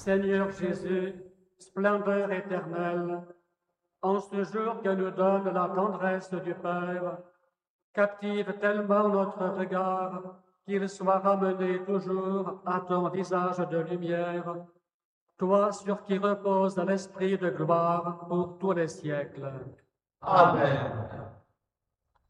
Seigneur Jésus, splendeur éternelle, en ce jour que nous donne la tendresse du Père, captive tellement notre regard qu'il soit ramené toujours à ton visage de lumière, toi sur qui repose l'esprit de gloire pour tous les siècles. Amen.